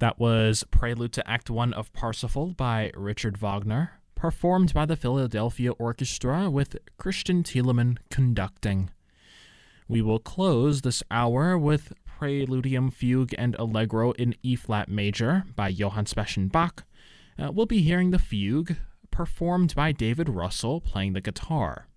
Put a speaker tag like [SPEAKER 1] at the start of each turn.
[SPEAKER 1] That was Prelude to Act 1 of Parsifal by Richard Wagner, performed by the Philadelphia Orchestra with Christian Thielemann conducting. We will close this hour with Preludium, Fugue, and Allegro in E-flat major by Johann Sebastian Bach. We'll be hearing the Fugue, performed by David Russell playing the guitar.